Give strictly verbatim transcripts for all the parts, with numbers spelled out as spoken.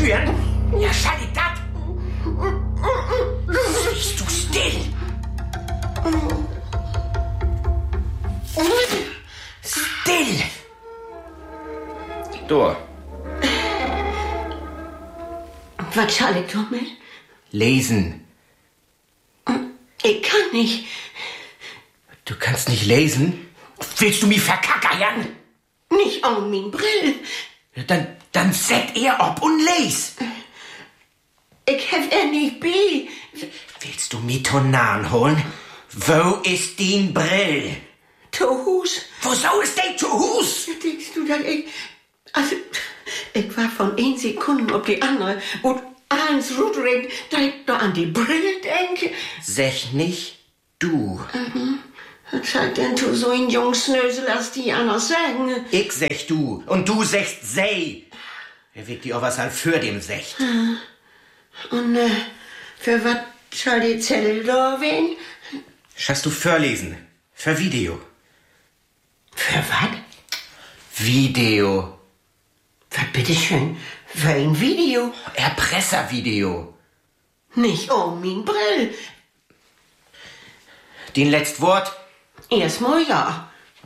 führen? Ja, schall ich dat? Bist du still? Still! Du. Was soll ich damit? Lesen. Ich kann nicht. Du kannst nicht lesen? Willst du mich verkackern? Nicht an mein Brill. Dann, dann set er ob und les. Ich hab er nicht bei. Willst du mich Tonan holen? Wo ist din Brill? Zu Hus. Wieso ist der zu Hus? Denkst du, dass ich... Also, ich war von ein Sekunden auf die andere und eins rudrig, da ich da an die Brille denke. Sech nicht du. Mhm. Was hat denn du so ein Jungsnösel, als die anders sagen? Ich sech du und du sechst sei. Er wird dir auch was halt für dem Secht. Und äh, für was soll die Zelle da werden? Schaffst du vorlesen? Für Video. Für was? Video. Was bitteschön? Für ein Video? Erpresservideo. Nicht um mein Brill. Den letzt Wort? Erstmal ja.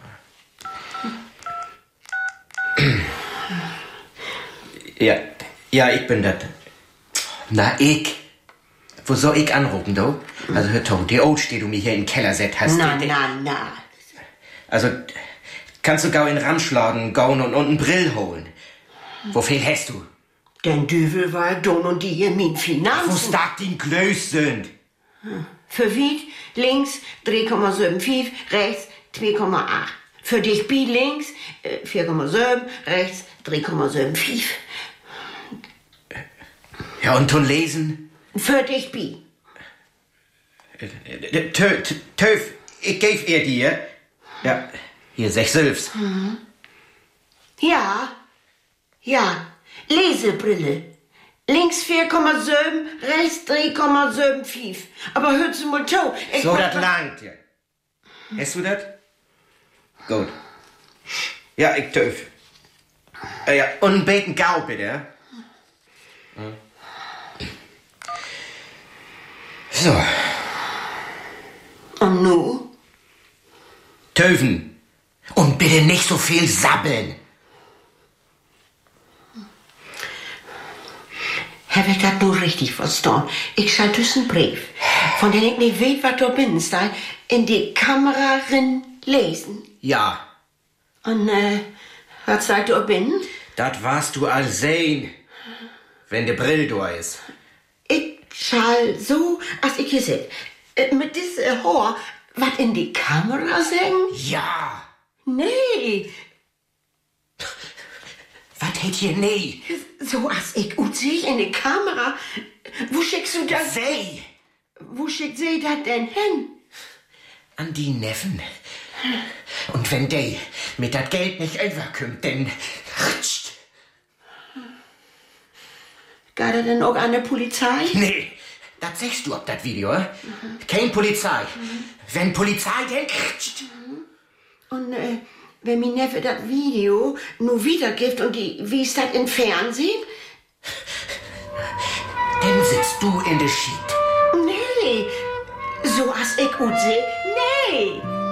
Ja, ja, ich bin das. Na, ich. Wo soll ich anrufen, du? Also, hör to, die Old, die du mir hier in den Keller set hast. Na, die, na, na. Also, kannst du gau in den Rand schlagen, gauen und, und einen Brill holen. Wo viel hast du? Den Düvel war dumm und die hier mit Finanzen. Wo stark die Glöß sind? Für Wied links drei Komma fünfundsiebzig, rechts zwei Komma acht. Für dich B links äh, vier Komma sieben, rechts drei Komma fünfundsiebzig. Ja, und ton lesen? Für dich B. Töf, ich geb ihr dir. Ja, hier sechs Sülfs. Mhm. Ja, ja, Lesebrille. Links vier Komma sieben, rechts drei Komma fünfundsiebzig. Aber hör zu mal zu. So, das langt ja. Hast du das? Gut. Ja, ich töf. Äh, ja, und ein Beten Gau, bitte. Hm. So. Und nu? Töfen. Und bitte nicht so viel sabbeln. Hab ich das nur richtig verstanden? Ich schall einen Brief, von dem ich nicht weiß, was du bist, da in die Kamera rin lesen. Ja. Und, äh, was sagt du bin? Das warst du all sehen, wenn der Brill da ist. Ich schall so, als ich hier sit, äh, mit diesem Haar, was in die Kamera sagen? Ja. Nee. Was hätt hier nee? So als ich und sehe in die Kamera. Wo schickst du das? Sei. Wo schickt sie das denn hin? An die Neffen. Und wenn der mit dat Geld nicht überkommt, dann rutscht. Geht er denn auch an der Polizei? Nee, das sagst du ob das Video, eh? Mhm. Kein Polizei. Mhm. Wenn Polizei, dann rutscht. Mhm. Und, äh, wenn mein Neffe das Video nur wiedergibt und die wies das im Fernsehen? Dann sitzt du in der Schied. Nee, so als ich gut seh, nee.